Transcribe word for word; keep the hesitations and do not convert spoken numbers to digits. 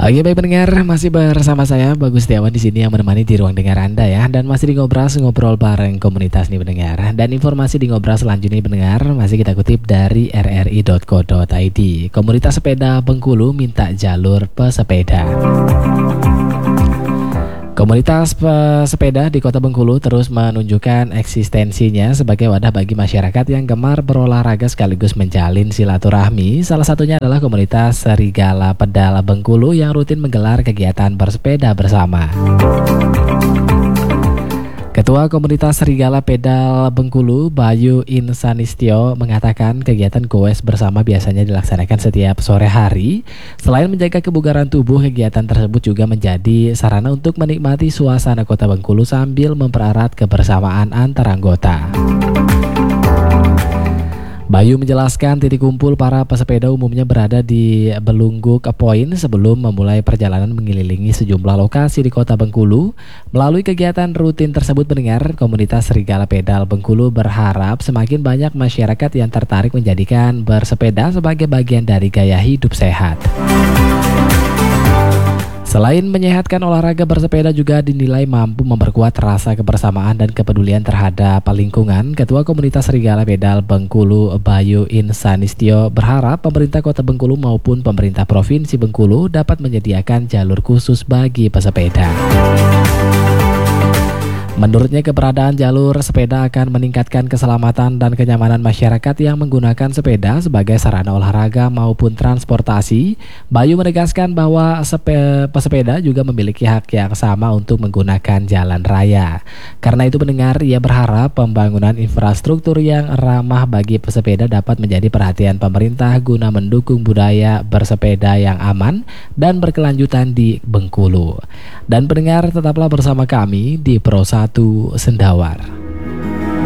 Oke baik pendengar, masih bersama saya Bagus Setiawan di sini yang menemani di ruang dengar Anda ya. Dan masih di Ngobras, ngobrol bareng komunitas nih pendengar. Dan informasi di Ngobras selanjutnya nih pendengar masih kita kutip dari r r i dot co dot i d. Komunitas sepeda Bengkulu minta jalur pesepeda. Komunitas pesepeda di Kota Bengkulu terus menunjukkan eksistensinya sebagai wadah bagi masyarakat yang gemar berolahraga sekaligus menjalin silaturahmi. Salah satunya adalah komunitas Serigala Pedal Bengkulu yang rutin menggelar kegiatan bersepeda bersama. Ketua Komunitas Serigala Pedal Bengkulu, Bayu Insanistio, mengatakan kegiatan goes bersama biasanya dilaksanakan setiap sore hari. Selain menjaga kebugaran tubuh, kegiatan tersebut juga menjadi sarana untuk menikmati suasana Kota Bengkulu sambil mempererat kebersamaan antar anggota. Bayu menjelaskan titik kumpul para pesepeda umumnya berada di Belungguk Point sebelum memulai perjalanan mengelilingi sejumlah lokasi di Kota Bengkulu. Melalui kegiatan rutin tersebut pendengar, komunitas Serigala Pedal Bengkulu berharap semakin banyak masyarakat yang tertarik menjadikan bersepeda sebagai bagian dari gaya hidup sehat. Selain menyehatkan, olahraga bersepeda juga dinilai mampu memperkuat rasa kebersamaan dan kepedulian terhadap lingkungan. Ketua Komunitas Serigala Pedal Bengkulu, Bayu Insanistio, berharap pemerintah Kota Bengkulu maupun pemerintah Provinsi Bengkulu dapat menyediakan jalur khusus bagi pesepeda. Menurutnya keberadaan jalur sepeda akan meningkatkan keselamatan dan kenyamanan masyarakat yang menggunakan sepeda sebagai sarana olahraga maupun transportasi. Bayu menegaskan bahwa sepe, pesepeda juga memiliki hak yang sama untuk menggunakan jalan raya. Karena itu pendengar, ia berharap pembangunan infrastruktur yang ramah bagi pesepeda dapat menjadi perhatian pemerintah guna mendukung budaya bersepeda yang aman dan berkelanjutan di Bengkulu. Dan pendengar, tetaplah bersama kami di Pro satu Sendawar.